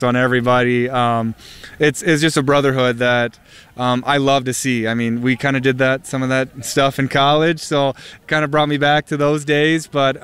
on everybody. It's just a brotherhood that I love to see. I mean, we kind of did some of that stuff in college, so it kind of brought me back to those days. But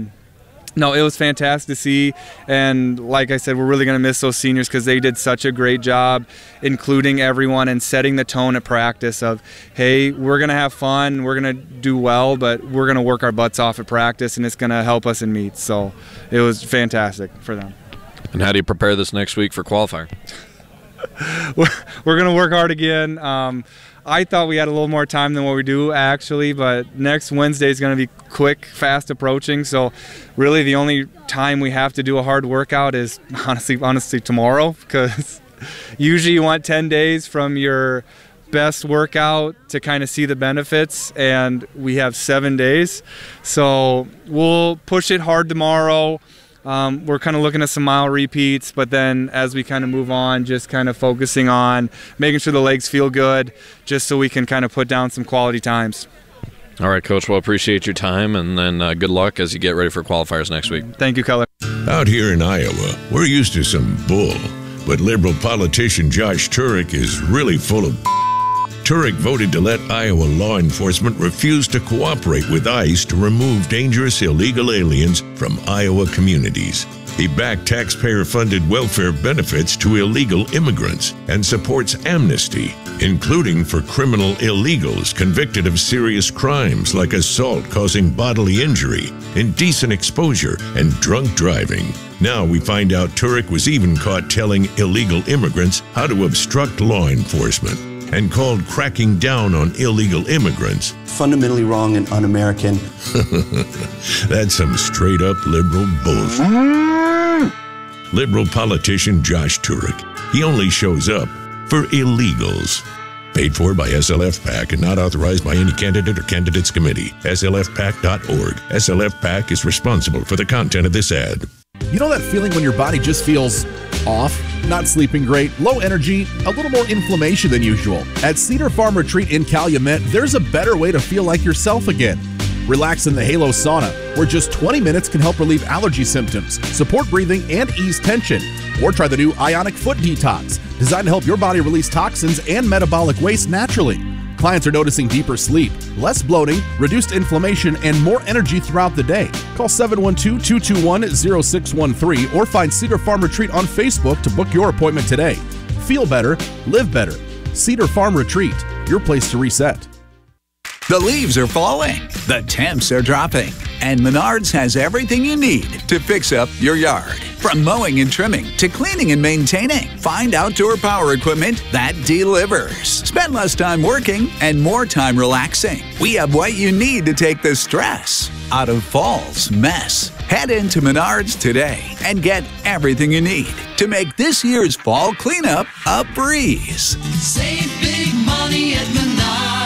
no, it was fantastic to see, and like I said, we're really going to miss those seniors because they did such a great job including everyone and setting the tone at practice of, hey, we're going to have fun, we're going to do well, but we're going to work our butts off at practice, and it's going to help us in meets. So it was fantastic for them. And how do you prepare this next week for qualifier? We're going to work hard again. I thought we had a little more time than what we do actually, but next Wednesday is going to be quick, fast approaching. So really the only time we have to do a hard workout is honestly tomorrow, because usually you want 10 days from your best workout to kind of see the benefits, and we have 7 days. So we'll push it hard tomorrow. We're kind of looking at some mile repeats, but then as we kind of move on, just kind of focusing on making sure the legs feel good, just so we can kind of put down some quality times. All right, Coach. Well, appreciate your time, and then good luck as you get ready for qualifiers next week. Thank you, Keller. Out here in Iowa, we're used to some bull, but Liberal politician Josh Turek is really full of Turek voted to let Iowa law enforcement refuse to cooperate with ICE to remove dangerous illegal aliens from Iowa communities. He backed taxpayer-funded welfare benefits to illegal immigrants and supports amnesty, including for criminal illegals convicted of serious crimes like assault causing bodily injury, indecent exposure, and drunk driving. Now we find out Turek was even caught telling illegal immigrants how to obstruct law enforcement, and called cracking down on illegal immigrants fundamentally wrong and un-American. That's some straight-up liberal bullshit. Liberal politician Josh Turek. He only shows up for illegals. Paid for by SLF PAC and not authorized by any candidate or candidates committee. SLFPAC.org. SLF PAC is responsible for the content of this ad. You know that feeling when your body just feels off? Not sleeping great, low energy, a little more inflammation than usual. At Cedar Farm Retreat in Calumet, there's a better way to feel like yourself again. Relax in the Halo Sauna, where just 20 minutes can help relieve allergy symptoms, support breathing, and ease tension. Or try the new Ionic Foot Detox, designed to help your body release toxins and metabolic waste naturally. Clients are noticing deeper sleep, less bloating, reduced inflammation, and more energy throughout the day. Call 712-221-0613 or find Cedar Farm Retreat on Facebook to book your appointment today. Feel better, live better. Cedar Farm Retreat, your place to reset. The leaves are falling, the temps are dropping, and Menards has everything you need to fix up your yard. From mowing and trimming to cleaning and maintaining, find outdoor power equipment that delivers. Spend less time working and more time relaxing. We have what you need to take the stress out of fall's mess. Head into Menards today and get everything you need to make this year's fall cleanup a breeze. Save big money at Menards.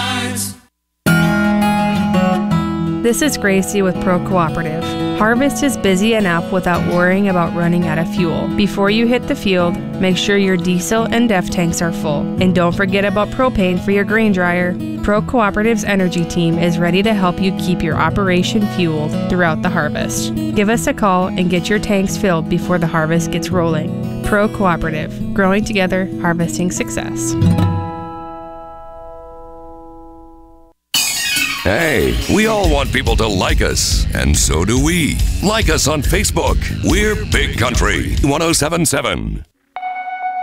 This is Gracie with Pro Cooperative. Harvest is busy enough without worrying about running out of fuel. Before you hit the field, make sure your diesel and DEF tanks are full. And don't forget about propane for your grain dryer. Pro Cooperative's energy team is ready to help you keep your operation fueled throughout the harvest. Give us a call and get your tanks filled before the harvest gets rolling. Pro Cooperative, growing together, harvesting success. Hey, we all want people to like us, and so do we. Like us on Facebook. We're Big Country 1077.